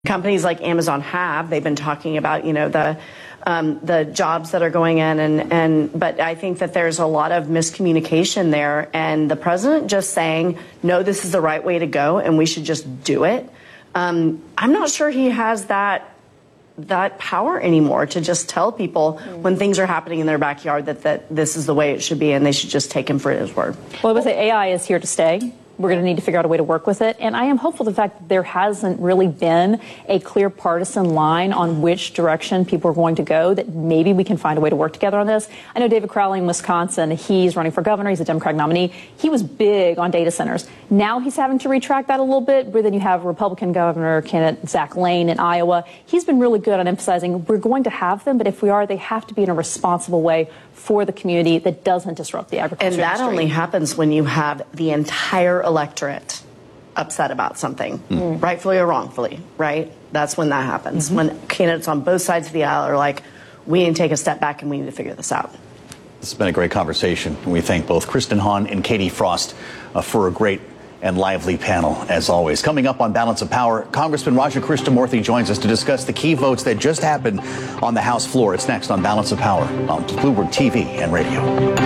companies like Amazon they've been talking about, the jobs that are going in, but I think that there's a lot of miscommunication there, and the president just saying, no, this is the right way to go and we should just do it. I'm not sure he has that power anymore to just tell people when things are happening in their backyard that this is the way it should be and they should just take him for his word. Well, I would say AI is here to stay. We're going to need to figure out a way to work with it. And I am hopeful the fact that there hasn't really been a clear partisan line on which direction people are going to go, that maybe we can find a way to work together on this. I know David Crowley in Wisconsin, he's running for governor. He's a Democratic nominee. He was big on data centers. Now he's having to retract that a little bit. But then you have Republican governor candidate Zach Lane in Iowa. He's been really good on emphasizing we're going to have them, but if we are, they have to be in a responsible way for the community that doesn't disrupt the agriculture industry. And that only happens when you have the entire electorate upset about something, rightfully or wrongfully, right? That's when that happens. When candidates on both sides of the aisle are like, we need to take a step back and we need to figure this out. This has been a great conversation. We thank both Kristen Hahn and Katie Frost for a great and lively panel, as always. Coming up on Balance of Power, Congressman Raja Krishnamoorthy joins us to discuss the key votes that just happened on the House floor. It's next on Balance of Power on Bloomberg TV and radio.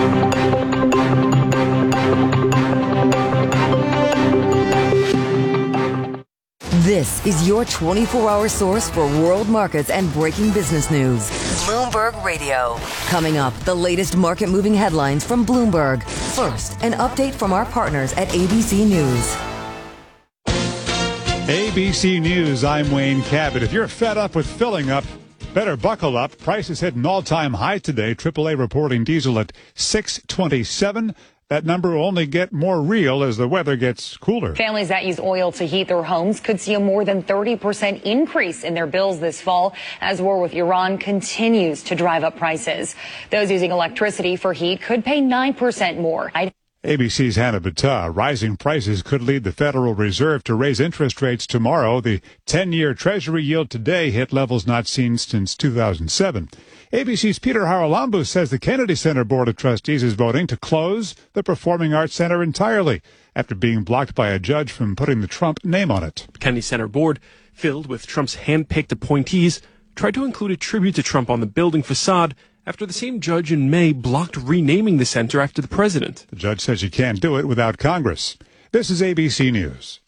This is your 24-hour source for world markets and breaking business news. Bloomberg Radio. Coming up, the latest market-moving headlines from Bloomberg. First, an update from our partners at ABC News. ABC News, I'm Wayne Cabot. If you're fed up with filling up, better buckle up. Prices hit an all-time high today. AAA reporting diesel at $6.27. That number will only get more real as the weather gets cooler. Families that use oil to heat their homes could see a more than 30% increase in their bills this fall as war with Iran continues to drive up prices. Those using electricity for heat could pay 9% more. ABC's Hannah Battah. Rising prices could lead the Federal Reserve to raise interest rates tomorrow. The 10-year Treasury yield today hit levels not seen since 2007. ABC's Peter Haralambou says the Kennedy Center Board of Trustees is voting to close the Performing Arts Center entirely after being blocked by a judge from putting the Trump name on it. The Kennedy Center Board, filled with Trump's hand-picked appointees, tried to include a tribute to Trump on the building facade after the same judge in May blocked renaming the center after the president. The judge says you can't do it without Congress. This is ABC News.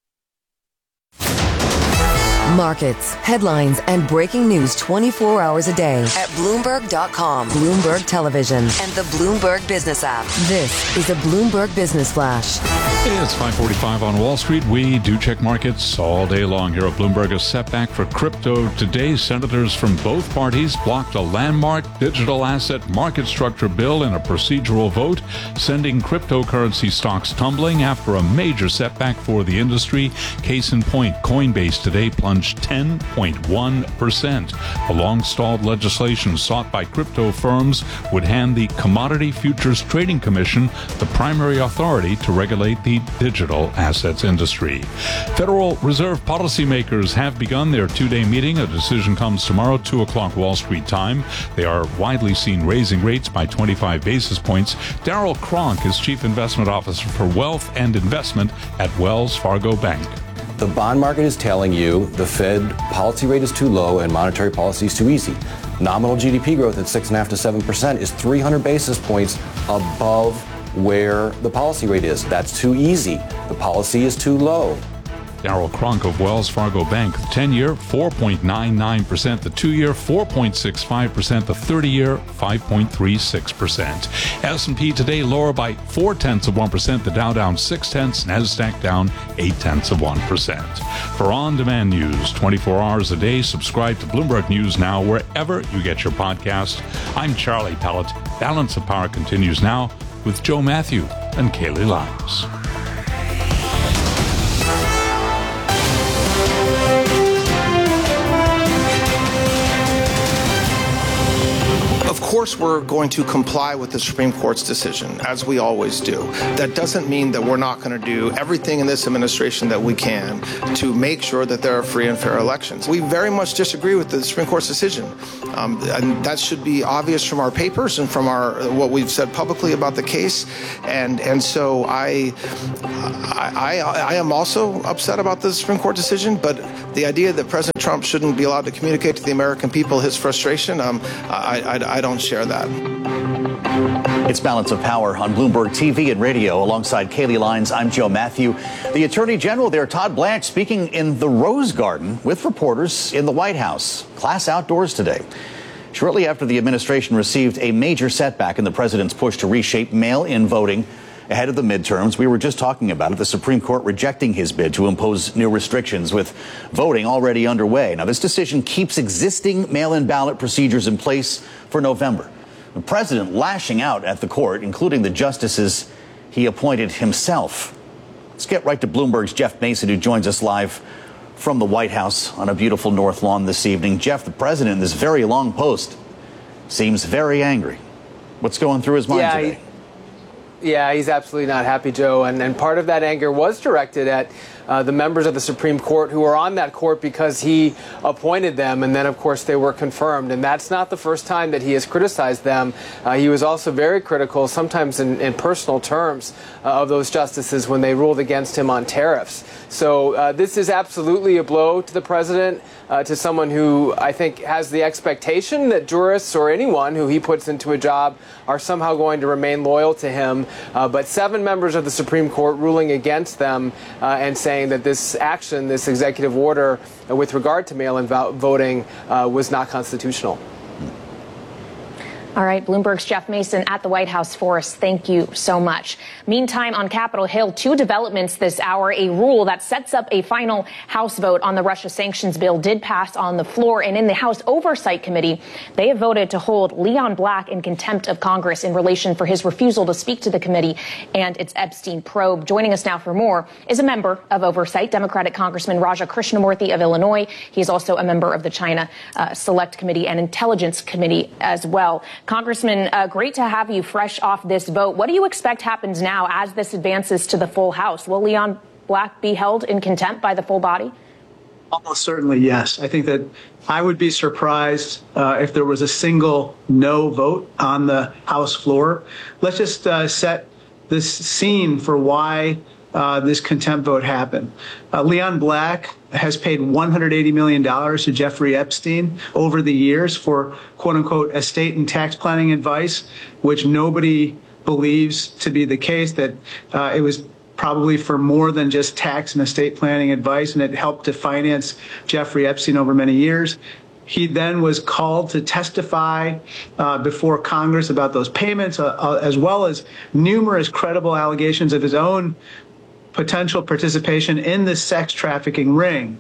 Markets, headlines, and breaking news 24 hours a day at Bloomberg.com, Bloomberg Television, and the Bloomberg Business app. This is a Bloomberg Business Flash. It's 5:45 on Wall Street. We do check markets all day long here at Bloomberg. A setback for crypto today. Senators from both parties blocked a landmark digital asset market structure bill in a procedural vote, sending cryptocurrency stocks tumbling after a major setback for the industry. Case in point, Coinbase today plunged 10.1%. The long-stalled legislation sought by crypto firms would hand the Commodity Futures Trading Commission the primary authority to regulate the digital assets industry. Federal Reserve policymakers have begun their two-day meeting. A decision comes tomorrow, 2 o'clock Wall Street time. They are widely seen raising rates by 25 basis points. Darryl Cronk is Chief Investment Officer for Wealth and Investment at Wells Fargo Bank. The bond market is telling you the Fed policy rate is too low and monetary policy is too easy. Nominal GDP growth at 6.5% to 7% is 300 basis points above where the policy rate is. That's too easy. The policy is too low. Darryl Cronk of Wells Fargo Bank. The 10-year, 4.99%. The 2-year, 4.65%. The 30-year, 5.36%. S&P today lower by 0.4%. The Dow down 0.6. NASDAQ down 0.8%. For on-demand news 24 hours a day, subscribe to Bloomberg News Now wherever you get your podcast. I'm Charlie Pellet. Balance of Power continues now with Joe Matthew and Kaylee Lyles. Of course, we're going to comply with the Supreme Court's decision, as we always do. That doesn't mean that we're not going to do everything in this administration that we can to make sure that there are free and fair elections. We very much disagree with the Supreme Court's decision. And that should be obvious from our papers and from what we've said publicly about the case. And so I am also upset about the Supreme Court decision, but the idea that President Trump shouldn't be allowed to communicate to the American people his frustration, I don't share that. It's Balance of Power on Bloomberg TV and radio. Alongside Kaylee Lines, I'm Joe Matthew. The Attorney General there, Todd Blanche, speaking in the Rose Garden with reporters in the White House. Class outdoors today. Shortly after the administration received a major setback in the president's push to reshape mail-in voting ahead of the midterms, we were just talking about it, the Supreme Court rejecting his bid to impose new restrictions with voting already underway. Now, this decision keeps existing mail-in ballot procedures in place for November. The president lashing out at the court, including the justices he appointed himself. Let's get right to Bloomberg's Jeff Mason, who joins us live from the White House on a beautiful North Lawn this evening. Jeff, the president in this very long post seems very angry. What's going through his mind today? Yeah, he's absolutely not happy, Joe. And part of that anger was directed at the members of the Supreme Court who were on that court because he appointed them. And then, of course, they were confirmed. And that's not the first time that he has criticized them. He was also very critical, sometimes in personal terms, of those justices when they ruled against him on tariffs. So this is absolutely a blow to the president, to someone who I think has the expectation that jurists or anyone who he puts into a job are somehow going to remain loyal to him. But 7 members of the Supreme Court ruling against them and saying that this action, this executive order with regard to mail-in voting was not constitutional. All right, Bloomberg's Jeff Mason at the White House for us. Thank you so much. Meantime, on Capitol Hill, 2 developments this hour. A rule that sets up a final House vote on the Russia sanctions bill did pass on the floor, and in the House Oversight Committee, they have voted to hold Leon Black in contempt of Congress in relation for his refusal to speak to the committee and its Epstein probe. Joining us now for more is a member of Oversight, Democratic Congressman Raja Krishnamoorthi of Illinois. He's also a member of the China Select Committee and Intelligence Committee as well. Congressman, great to have you fresh off this vote. What do you expect happens now as this advances to the full House? Will Leon Black be held in contempt by the full body? Almost certainly, yes. I think that I would be surprised if there was a single no vote on the House floor. Let's just set this scene for why this contempt vote happened. Leon Black has paid $180 million to Jeffrey Epstein over the years for, quote unquote, estate and tax planning advice, which nobody believes to be the case, that it was probably for more than just tax and estate planning advice, and it helped to finance Jeffrey Epstein over many years. He then was called to testify before Congress about those payments, as well as numerous credible allegations of his own potential participation in the sex trafficking ring.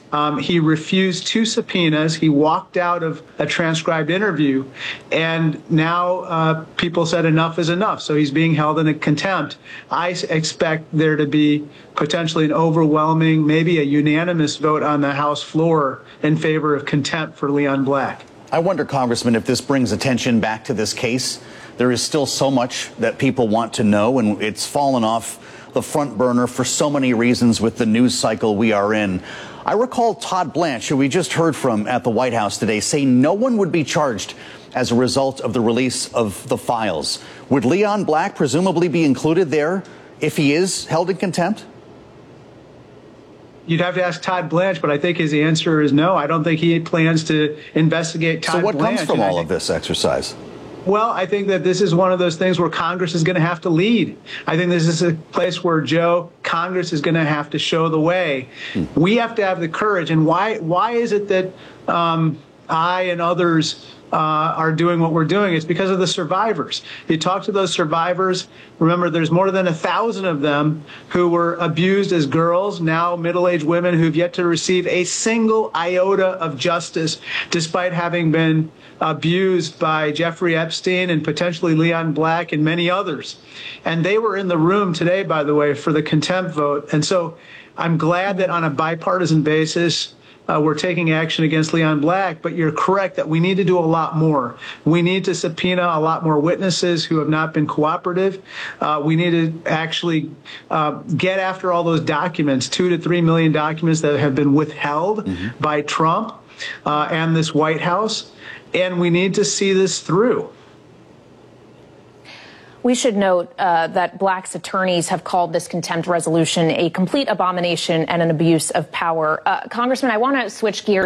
He refused 2 subpoenas. He walked out of a transcribed interview, and now people said enough is enough. So he's being held in a contempt. I expect there to be potentially an overwhelming, maybe a unanimous vote on the House floor in favor of contempt for Leon Black. I wonder, Congressman, if this brings attention back to this case. There is still so much that people want to know, and it's fallen off the front burner for so many reasons with the news cycle we are in. I recall Todd Blanche, who we just heard from at the White House today, say no one would be charged as a result of the release of the files. Would Leon Black presumably be included there if he is held in contempt? You'd have to ask Todd Blanche, but I think his answer is no. I don't think he plans to investigate Todd Blanche. So what comes from all of this exercise? Well, I think that this is one of those things where Congress is going to have to lead. I think this is a place where, Joe, Congress is going to have to show the way. We have to have the courage. And why is it that I and others are doing what we're doing? It's because of the survivors. You talk to those survivors. Remember, there's more than 1,000 of them who were abused as girls, now middle-aged women who've yet to receive a single iota of justice, despite having been abused by Jeffrey Epstein and potentially Leon Black and many others. And they were in the room today, by the way, for the contempt vote. And so I'm glad that on a bipartisan basis, we're taking action against Leon Black, but you're correct that we need to do a lot more. We need to subpoena a lot more witnesses who have not been cooperative. We need to actually get after all those documents, 2 to 3 million documents that have been withheld by Trump and this White House, and we need to see this through. We should note that Black's attorneys have called this contempt resolution a complete abomination and an abuse of power. Congressman, I want to switch gears.